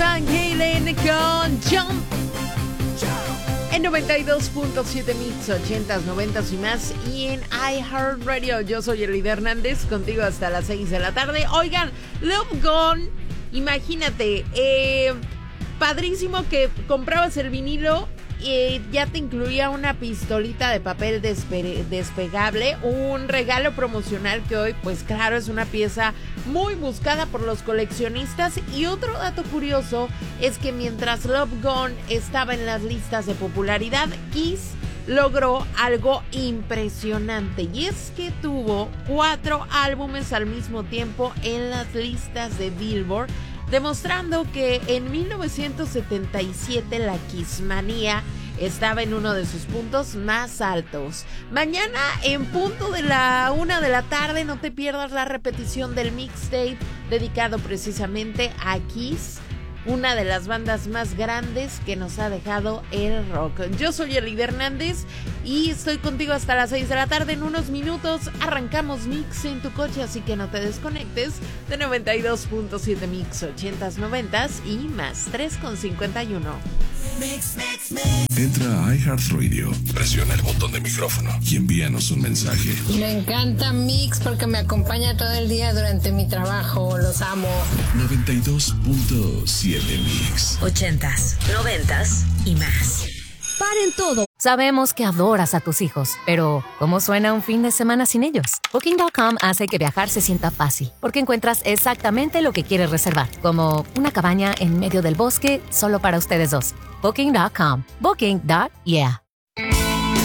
Van Halen con Jump. En 92.7 Mix, 80s, 90s y más. Y en iHeartRadio. Yo soy Elida Hernández, contigo hasta las 6 de la tarde. Oigan, Love Gone. Imagínate, padrísimo que comprabas el vinilo y ya te incluía una pistolita de papel despegable, un regalo promocional que hoy, pues claro, es una pieza muy buscada por los coleccionistas. Y otro dato curioso es que mientras Love Gone estaba en las listas de popularidad, Kiss logró algo impresionante, y es que tuvo 4 álbumes al mismo tiempo en las listas de Billboard, demostrando que en 1977 la Kissmanía estaba en uno de sus puntos más altos. Mañana en punto de la 1 de la tarde no te pierdas la repetición del mixtape dedicado precisamente a Kiss, una de las bandas más grandes que nos ha dejado el rock. Yo soy Elida Hernández y estoy contigo hasta las 6 de la tarde. En unos minutos arrancamos Mix en tu coche, así que no te desconectes de 92.7 Mix, 80s, 90s y más 3.51. Mix. Entra a iHeartRadio, presiona el botón de micrófono y envíanos un mensaje. Me encanta Mix porque me acompaña todo el día durante mi trabajo. Los amo. 92.7 Mix. 80s, 90s y más. Paren todo. Sabemos que adoras a tus hijos, pero ¿cómo suena un fin de semana sin ellos? Booking.com hace que viajar se sienta fácil, porque encuentras exactamente lo que quieres reservar, como una cabaña en medio del bosque solo para ustedes dos. Booking.com. Booking.yeah.